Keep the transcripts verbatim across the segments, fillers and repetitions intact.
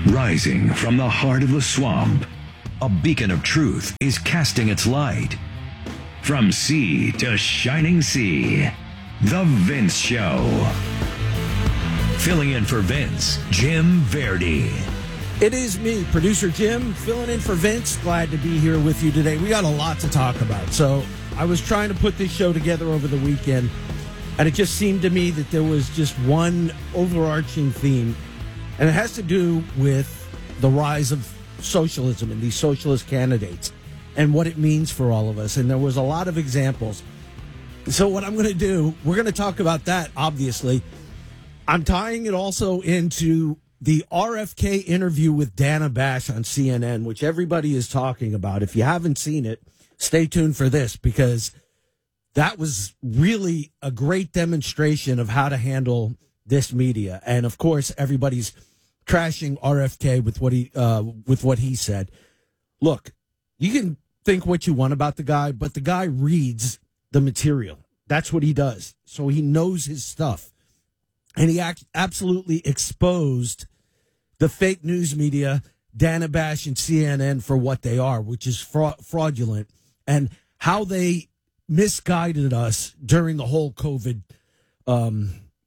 Rising from the heart of the swamp, a beacon of truth is casting its light. From sea to shining sea, The Vince Show. Filling in for Vince, Jim Verdi. It is me, producer Jim, filling in for Vince. Glad to be here with you today. We got a lot to talk about. So I was trying to put this show together over the weekend, and it just seemed to me that there was just one overarching theme, and it has to do with the rise of socialism and these socialist candidates and what it means for all of us. And there was a lot of examples. So what I'm going to do, we're going to talk about that, obviously. I'm tying it also into the R F K interview with Dana Bash on C N N, which everybody is talking about. If you haven't seen it, stay tuned for this, because that was really a great demonstration of how to handle this media. And of course, everybody's trashing R F K with what he uh, with what he said. Look, you can think what you want about the guy, but the guy reads the material. That's what he does. So he knows his stuff. And he act- absolutely exposed the fake news media, Dana Bash and C N N, for what they are, which is fra- fraudulent, and how they misguided us during the whole COVID um,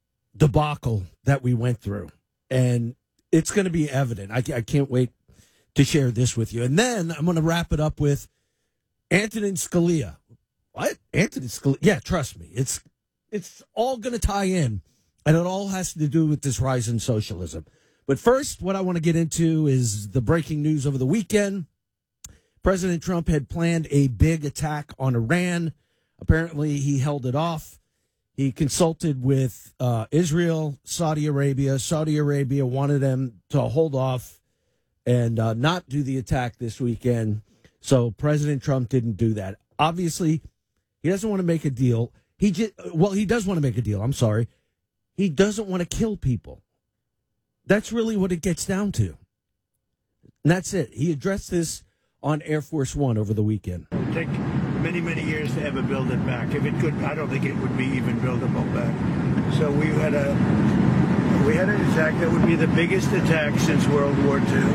debacle that we went through. And it's going to be evident. I, I can't wait to share this with you. And then I'm going to wrap it up with Antonin Scalia. What? Antonin Scalia? Yeah, trust me. It's it's all going to tie in, and it all has to do with this rise in socialism. But first, what I want to get into is the breaking news over the weekend. President Trump had planned a big attack on Iran. Apparently, he held it off. He consulted with uh, Israel, Saudi Arabia. Saudi Arabia wanted them to hold off and uh, not do the attack this weekend. So President Trump didn't do that. Obviously, he doesn't want to make a deal. He just, well, he does want to make a deal. I'm sorry. He doesn't want to kill people. That's really what it gets down to. And that's it. He addressed this on Air Force One over the weekend. It would take many, many years to ever build it back. If it could, I don't think it would be even buildable back. So we had a we had an attack that would be the biggest attack since World War Two,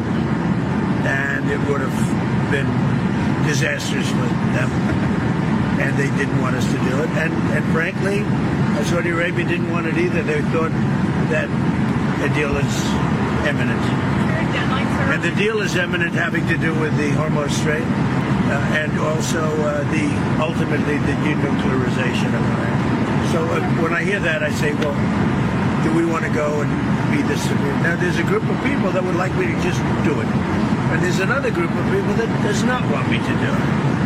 and it would have been disastrous for them. And they didn't want us to do it. And and frankly, Saudi Arabia didn't want it either. They thought that a deal is imminent. And the deal is imminent, having to do with the Hormuz Strait, uh, and also uh, the ultimately the denuclearization of Iran. So uh, when I hear that, I say, well, do we want to go and be this severe? Now, there's a group of people that would like me to just do it, and there's another group of people that does not want me to do it.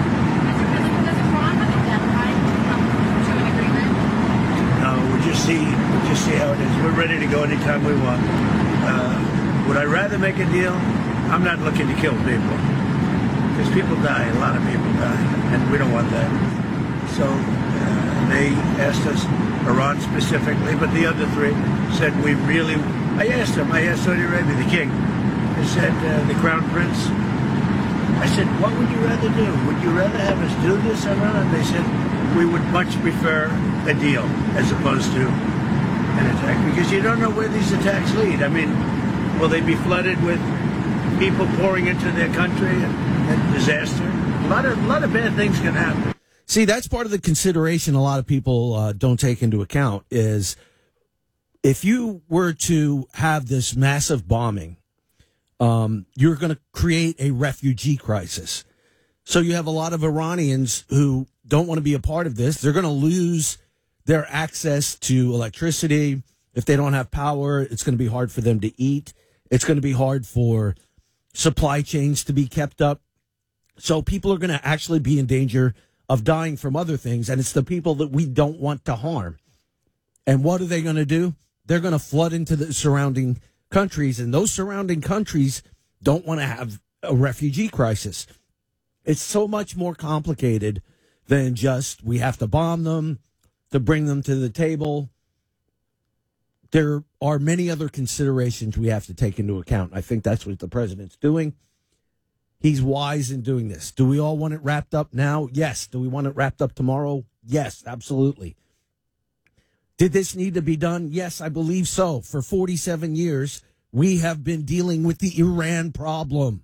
No, we'll just see. We'll just see how it is. We're ready to go anytime we want. Uh, Would I rather make a deal? I'm not looking to kill people, because people die, a lot of people die, and we don't want that. So uh, they asked us, Iran specifically, but the other three said we really, I asked them, I asked Saudi Arabia, the king, I said, uh, the crown prince, I said, what would you rather do? Would you rather have us do this or not? They said, we would much prefer a deal as opposed to an attack, because you don't know where these attacks lead. I mean, will they be flooded with people pouring into their country and, and disaster? A lot of, a lot of bad things can happen. See, that's part of the consideration a lot of people uh, don't take into account is if you were to have this massive bombing, um, you're going to create a refugee crisis. So you have a lot of Iranians who don't want to be a part of this. They're going to lose their access to electricity. If they don't have power, it's going to be hard for them to eat. It's going to be hard for supply chains to be kept up. So people are going to actually be in danger of dying from other things, and it's the people that we don't want to harm. And what are they going to do? They're going to flood into the surrounding countries, and those surrounding countries don't want to have a refugee crisis. It's so much more complicated than just we have to bomb them to bring them to the table. There are many other considerations we have to take into account. I think that's what the president's doing. He's wise in doing this. Do we all want it wrapped up now? Yes. Do we want it wrapped up tomorrow? Yes, absolutely. Did this need to be done? Yes, I believe so. For forty-seven years, we have been dealing with the Iran problem.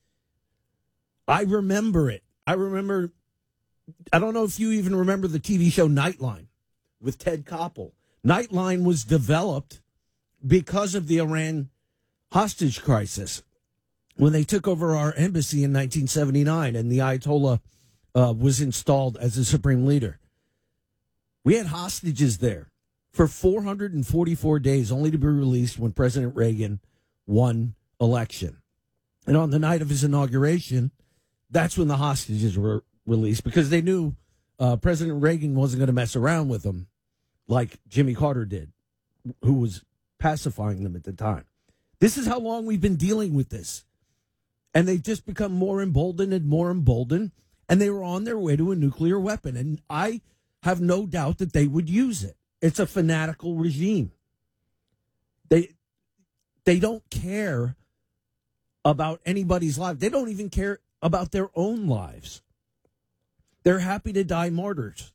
I remember it. I remember, I don't know if you even remember the T V show Nightline with Ted Koppel. Nightline was developed because of the Iran hostage crisis when they took over our embassy in nineteen seventy-nine and the Ayatollah uh, was installed as the supreme leader. We had hostages there for four hundred forty-four days, only to be released when President Reagan won election. And on the night of his inauguration, that's when the hostages were released, because they knew uh, President Reagan wasn't going to mess around with them like Jimmy Carter did, who was pacifying them at the time. This is how long we've been dealing with this. And they've just become more emboldened and more emboldened, and they were on their way to a nuclear weapon. And I have no doubt that they would use it. It's a fanatical regime. They they don't care about anybody's life. They don't even care about their own lives. They're happy to die martyrs.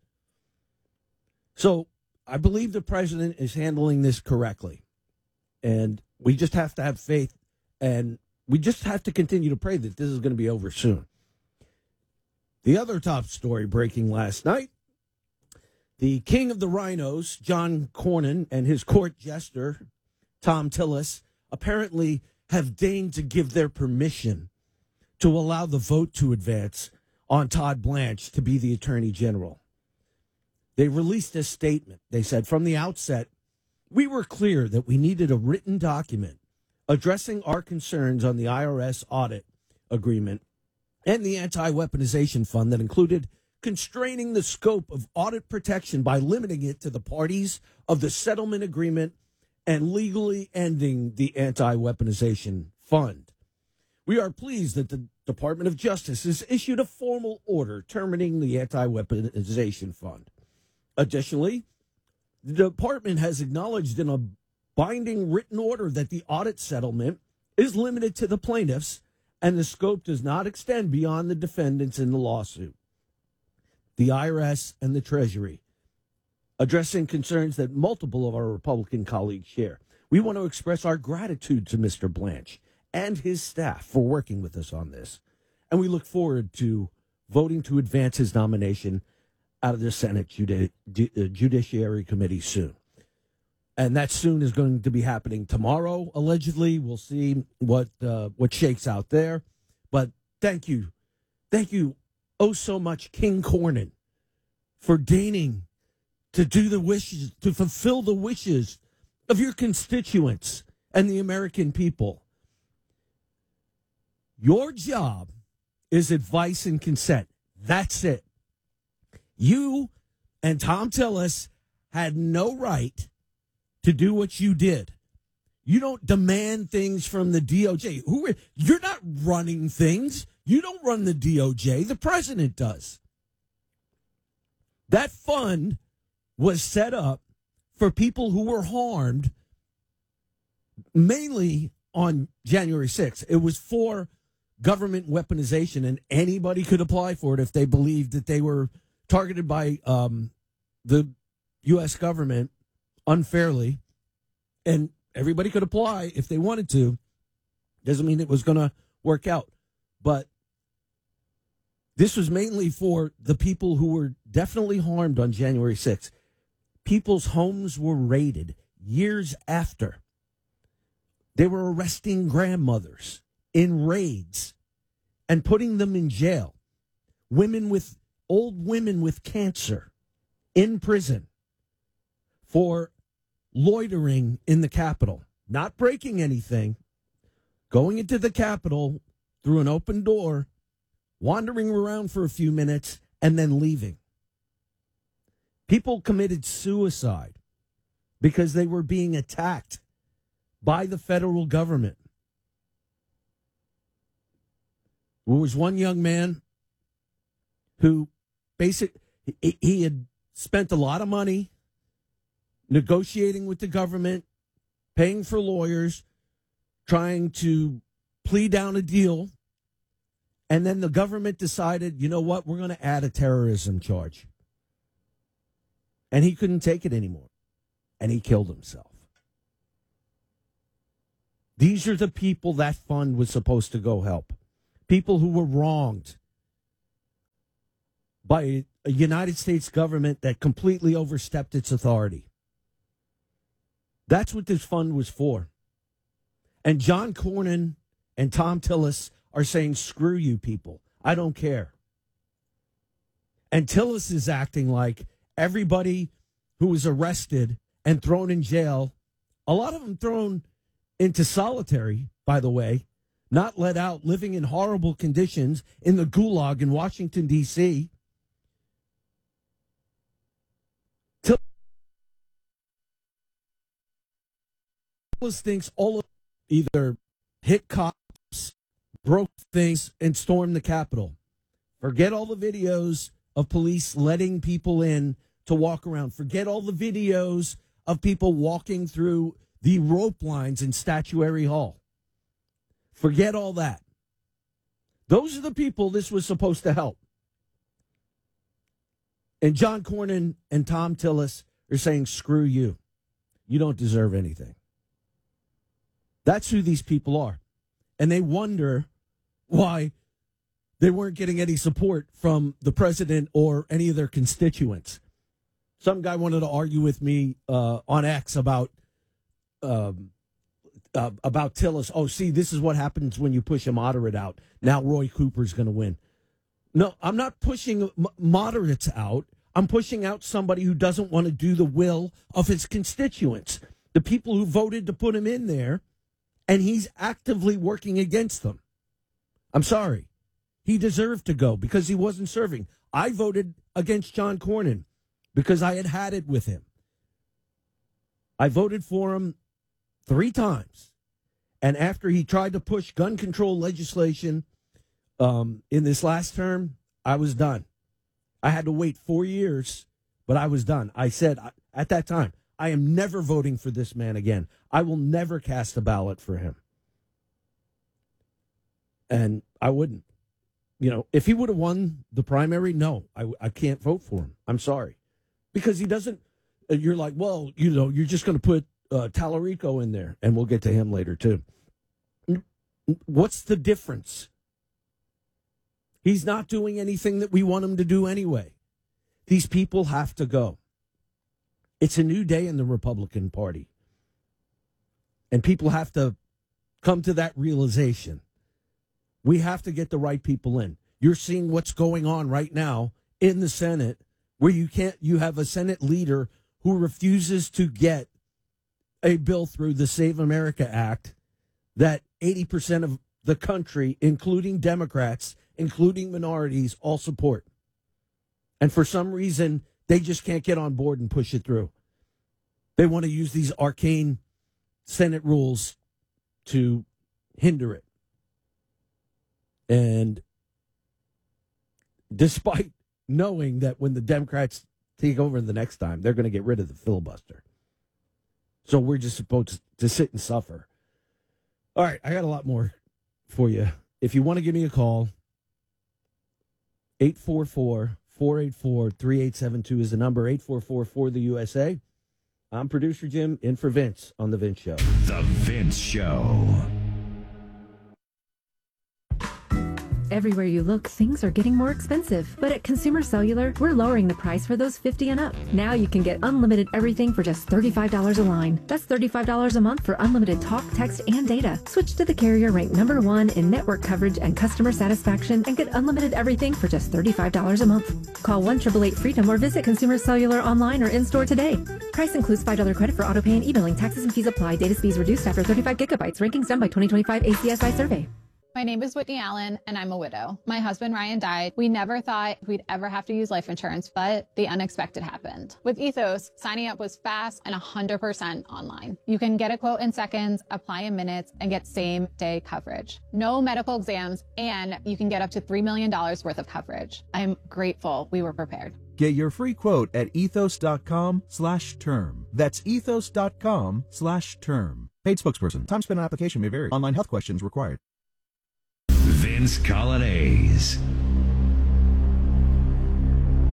So I believe the president is handling this correctly. And we just have to have faith, and we just have to continue to pray that this is going to be over soon. The other top story breaking last night: the king of the rhinos, John Cornyn, and his court jester, Thom Tillis, apparently have deigned to give their permission to allow the vote to advance on Todd Blanche to be the attorney general. They released a statement. They said, from the outset, we were clear that we needed a written document addressing our concerns on the I R S audit agreement and the anti-weaponization fund that included constraining the scope of audit protection by limiting it to the parties of the settlement agreement and legally ending the anti-weaponization fund. We are pleased that the Department of Justice has issued a formal order terminating the anti-weaponization fund. Additionally, the department has acknowledged in a binding written order that the audit settlement is limited to the plaintiffs and the scope does not extend beyond the defendants in the lawsuit. The I R S and the Treasury, addressing concerns that multiple of our Republican colleagues share. We want to express our gratitude to Mister Blanche and his staff for working with us on this. And we look forward to voting to advance his nomination out of the Senate Judi- Ju- Judiciary Committee soon. And that soon is going to be happening tomorrow, allegedly. We'll see what uh, what shakes out there. But thank you. Thank you oh so much, King Cornyn, for deigning to do the wishes, to fulfill the wishes of your constituents and the American people. Your job is advice and consent. That's it. You and Thom Tillis had no right to do what you did. You don't demand things from the D O J. Who are, you're not running things. You don't run the D O J. The president does. That fund was set up for people who were harmed mainly on January sixth. It was for government weaponization, and anybody could apply for it if they believed that they were targeted by um, the U S government unfairly. And everybody could apply if they wanted to. Doesn't mean it was going to work out. But this was mainly for the people who were definitely harmed on January sixth. People's homes were raided years after. They were arresting grandmothers in raids and putting them in jail. Women with, old women with cancer in prison for loitering in the Capitol, not breaking anything, going into the Capitol through an open door, wandering around for a few minutes, and then leaving. People committed suicide because they were being attacked by the federal government. There was one young man who basically, he had spent a lot of money negotiating with the government, paying for lawyers, trying to plead down a deal. And then the government decided, you know what, we're going to add a terrorism charge. And he couldn't take it anymore. And he killed himself. These are the people that fund was supposed to go help. People who were wronged by a United States government that completely overstepped its authority. That's what this fund was for. And John Cornyn and Tom Tillis are saying, screw you people. I don't care. And Tillis is acting like everybody who was arrested and thrown in jail, a lot of them thrown into solitary, by the way, not let out, living in horrible conditions in the gulag in Washington, D C Tillis thinks all of either hit cops, broke things, and stormed the Capitol. Forget all the videos of police letting people in to walk around. Forget all the videos of people walking through the rope lines in Statuary Hall. Forget all that. Those are the people this was supposed to help. And John Cornyn and Tom Tillis are saying, screw you. You don't deserve anything. That's who these people are. And they wonder why they weren't getting any support from the president or any of their constituents. Some guy wanted to argue with me uh, on X about um, uh, about Tillis. Oh, see, this is what happens when you push a moderate out. Now Roy Cooper's going to win. No, I'm not pushing m- moderates out. I'm pushing out somebody who doesn't want to do the will of his constituents, the people who voted to put him in there, and he's actively working against them. I'm sorry. He deserved to go because he wasn't serving. I voted against John Cornyn because I had had it with him. I voted for him three times. And after he tried to push gun control legislation um, in this last term, I was done. I had to wait four years, but I was done. I said at that time, I am never voting for this man again. I will never cast a ballot for him. And I wouldn't. You know, if he would have won the primary, no, I, I can't vote for him. I'm sorry. Because he doesn't, you're like, well, you know, you're just going to put uh, Tallarico in there, and we'll get to him later, too. What's the difference? He's not doing anything that we want him to do anyway. These people have to go. It's a new day in the Republican Party. And people have to come to that realization. We have to get the right people in. You're seeing what's going on right now in the Senate, where you can't, you have a Senate leader who refuses to get a bill through the Save America Act that eighty percent of the country, including Democrats, including minorities, all support. And for some reason, they just can't get on board and push it through. They want to use these arcane Senate rules to hinder it. And despite knowing that when the Democrats take over the next time, they're going to get rid of the filibuster. So we're just supposed to sit and suffer. All right, I got a lot more for you. If you want to give me a call, eight four four, four eight four, three eight seven two is the number, eight four four, four the U S A. I'm producer Jim, in for Vince on The Vince Show. The Vince Show. Everywhere you look, things are getting more expensive. But at Consumer Cellular, we're lowering the price for those fifty and up. Now you can get unlimited everything for just thirty-five dollars a line. That's thirty-five dollars a month for unlimited talk, text, and data. Switch to the carrier ranked number one in network coverage and customer satisfaction and get unlimited everything for just thirty-five dollars a month. Call one eight eight eight freedom or visit Consumer Cellular online or in-store today. Price includes five dollars credit for auto pay and e-billing. Taxes and fees apply. Data speeds reduced after thirty-five gigabytes. Rankings done by twenty twenty-five A C S I survey. My name is Whitney Allen, and I'm a widow. My husband, Ryan, died. We never thought we'd ever have to use life insurance, but the unexpected happened. With Ethos, signing up was fast and one hundred percent online. You can get a quote in seconds, apply in minutes, and get same-day coverage. No medical exams, and you can get up to three million dollars worth of coverage. I'm grateful we were prepared. Get your free quote at ethos.com slash term. That's ethos.com slash term. Paid spokesperson. Time spent on application may vary. Online health questions required. Vince Colonnese.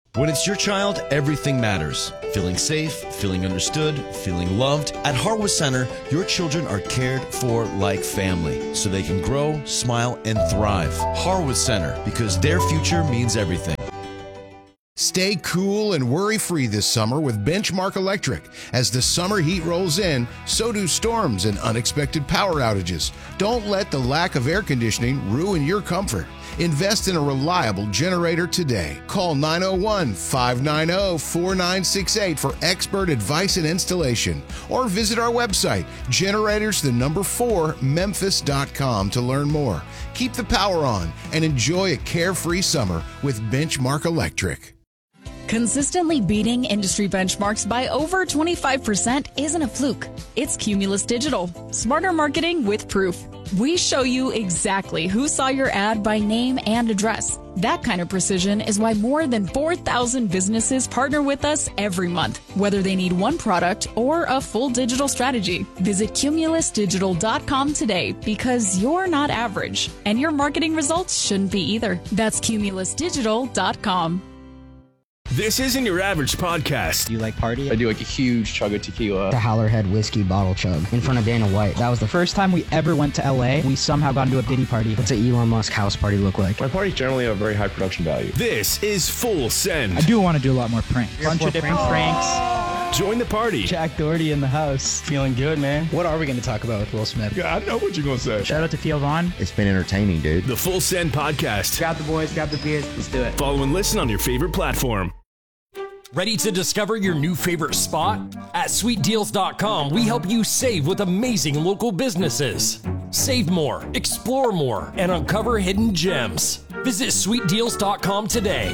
When it's your child, everything matters. Feeling safe, feeling understood, feeling loved. At Harwood Center, your children are cared for like family, so they can grow, smile, and thrive. Harwood Center, because their future means everything. Stay cool and worry-free this summer with Benchmark Electric. As the summer heat rolls in, so do storms and unexpected power outages. Don't let the lack of air conditioning ruin your comfort. Invest in a reliable generator today. Call nine oh one, five nine zero, four nine six eight for expert advice and installation. Or visit our website, generators the number four memphis dot com to learn more. Keep the power on and enjoy a carefree summer with Benchmark Electric. Consistently beating industry benchmarks by over twenty-five percent isn't a fluke. It's Cumulus Digital. Smarter marketing with proof. We show you exactly who saw your ad by name and address. That kind of precision is why more than four thousand businesses partner with us every month, whether they need one product or a full digital strategy. Visit cumulus digital dot com today, because you're not average, and your marketing results shouldn't be either. That's cumulus digital dot com. This isn't your average podcast. Do you like party? I do like a huge chug of tequila. The Howlerhead whiskey bottle chug in front of Dana White. That was the first time we ever went to L A. We somehow got into a Diddy party. What's an Elon Musk house party look like? My parties generally have very high production value. This is Full Send. I do want to do a lot more pranks. A bunch of different pranks. Join the party. Jack Doherty in the house. Feeling good, man. What are we going to talk about with Will Smith? Yeah, I know what you're going to say. Shout out to Theo Vaughn. It's been entertaining, dude. The Full Send podcast. Grab the boys, grab the beers, let's do it. Follow and listen on your favorite platform. Ready to discover your new favorite spot? At sweet deals dot com, we help you save with amazing local businesses. Save more, explore more, and uncover hidden gems. Visit sweet deals dot com today.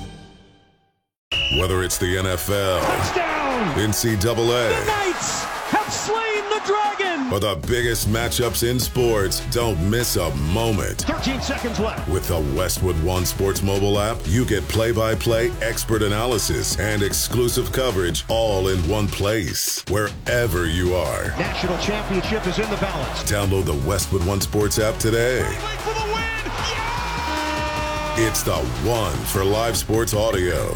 Whether it's the N F L, touchdown, N C double A, the Knights have slain the dragon, or the biggest matchups in sports, don't miss a moment. thirteen seconds left. With the Westwood One Sports mobile app, you get play-by-play expert analysis and exclusive coverage all in one place, wherever you are. National championship is in the balance. Download the Westwood One Sports app today. For the win. Yeah! It's the one for live sports audio.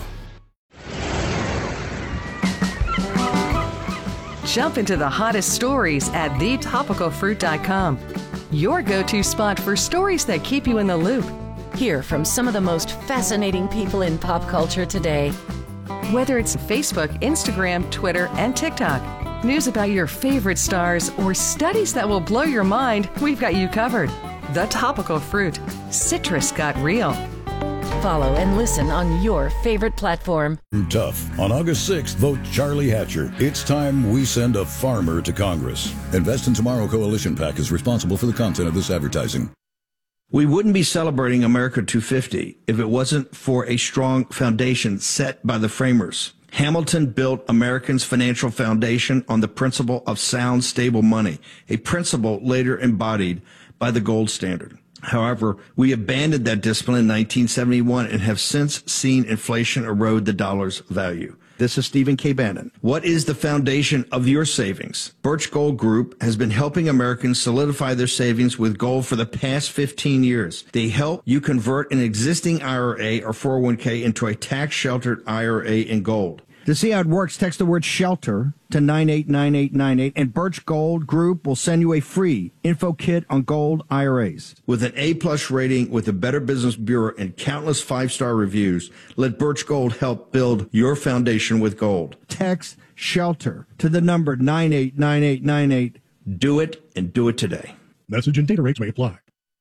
Jump into the hottest stories at the topical fruit dot com. Your go-to spot for stories that keep you in the loop. Hear from some of the most fascinating people in pop culture today. Whether it's Facebook, Instagram, Twitter, and TikTok, news about your favorite stars, or studies that will blow your mind, we've got you covered. The Topical Fruit. Citrus got real. Follow and listen on your favorite platform. Tough. On August sixth, vote Charlie Hatcher. It's time we send a farmer to Congress. Invest in Tomorrow Coalition PAC is responsible for the content of this advertising. We wouldn't be celebrating America two fifty if it wasn't for a strong foundation set by the framers. Hamilton built Americans' financial foundation on the principle of sound, stable money, a principle later embodied by the gold standard. However, we abandoned that discipline in nineteen seventy-one and have since seen inflation erode the dollar's value. This is Stephen K. Bannon. What is the foundation of your savings? Birch Gold Group has been helping Americans solidify their savings with gold for the past fifteen years. They help you convert an existing I R A or four oh one k into a tax-sheltered I R A in gold. To see how it works, text the word SHELTER to nine eight nine eight nine eight, and Birch Gold Group will send you a free info kit on gold I R As. With an A-plus rating with the Better Business Bureau and countless five-star reviews, let Birch Gold help build your foundation with gold. Text SHELTER to the number nine eight nine eight nine eight. Do it, and do it today. Message and data rates may apply.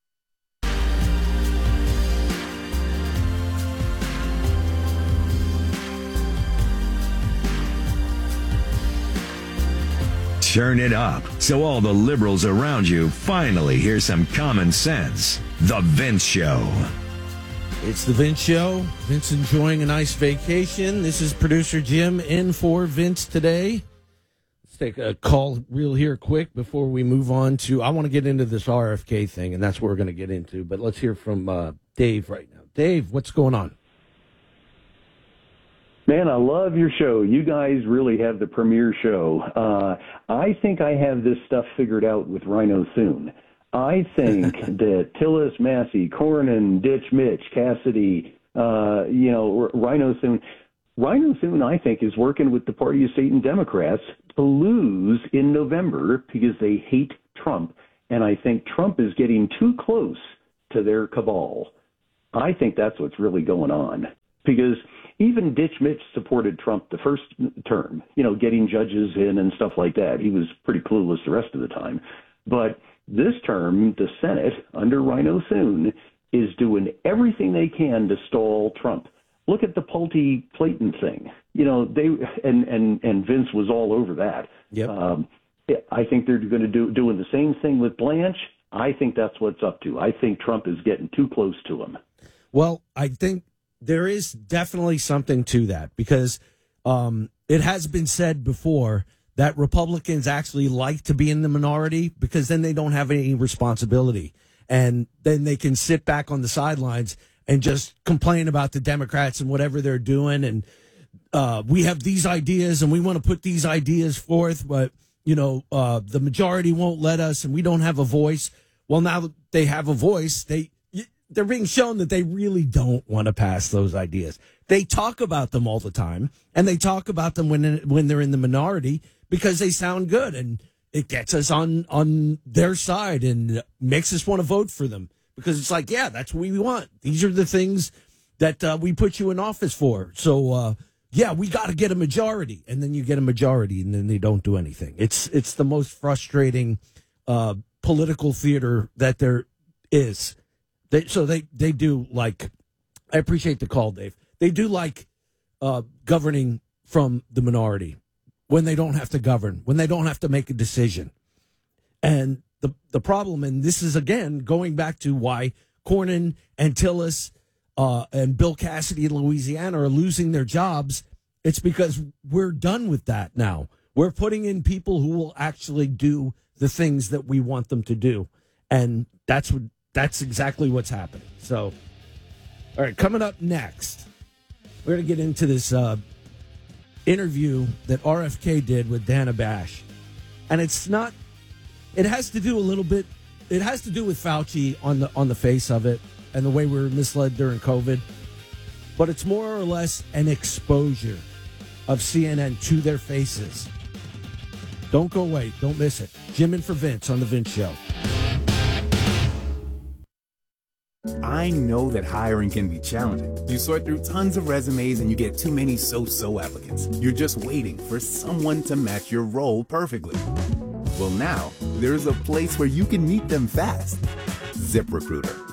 Turn it up so all the liberals around you finally hear some common sense. The Vince Show. It's the Vince Show. Vince enjoying a nice vacation. This is producer Jim in for Vince today. Let's take a call real here quick before we move on to, I want to get into this R F K thing, and that's what we're going to get into. But let's hear from uh, Dave right now. Dave, what's going on? Man, I love your show. You guys really have the premier show. Uh, I think I have this stuff figured out with Rhino soon. I think that Tillis, Massey, Cornyn, Ditch Mitch, Cassidy, Uh, you know, Rhino Soon. Rhino Soon, I think, is working with the Party of Satan Democrats to lose in November because they hate Trump. And I think Trump is getting too close to their cabal. I think that's what's really going on. Because even Ditch Mitch supported Trump the first term, you know, getting judges in and stuff like that. He was pretty clueless the rest of the time. But this term, the Senate, under Rhino Soon, is doing everything they can to stall Trump. Look at the Pulte Clayton thing. You know, they and, and, and Vince was all over that. Yep. Um, I think they're going to do doing the same thing with Blanche. I think that's what's up to. I think Trump is getting too close to him. Well, I think there is definitely something to that because um, it has been said before that Republicans actually like to be in the minority because then they don't have any responsibility. And then they can sit back on the sidelines and just complain about the Democrats and whatever they're doing. And uh, we have these ideas and we want to put these ideas forth, but, you know, uh, the majority won't let us and we don't have a voice. Well, now that they have a voice, they, they're being shown that they really don't want to pass those ideas. They talk about them all the time, and they talk about them when when they're in the minority because they sound good, and it gets us on, on their side and makes us want to vote for them because it's like, yeah, that's what we want. These are the things that uh, we put you in office for. So, uh, yeah, we got to get a majority, and then you get a majority, and then they don't do anything. It's it's the most frustrating uh, political theater that there is. They, so they, they do like, I appreciate the call, Dave. They do like uh, governing from the minority when they don't have to govern, when they don't have to make a decision. And the the problem, and this is, again, going back to why Cornyn and Tillis uh, and Bill Cassidy in Louisiana are losing their jobs, it's because we're done with that now. We're putting in people who will actually do the things that we want them to do. And that's what That's exactly what's happening. So, all right, coming up next, we're going to get into this uh, interview that R F K did with Dana Bash. And it's not, it has to do a little bit, it has to do with Fauci on the on the face of it and the way we were misled during COVID. But it's more or less an exposure of C N N to their faces. Don't go away. Don't miss it. Jim in for Vince on The Vince Show. I know that hiring can be challenging. You sort through tons of resumes and you get too many so-so applicants. You're just waiting for someone to match your role perfectly. Well, now there's a place where you can meet them fast. ZipRecruiter.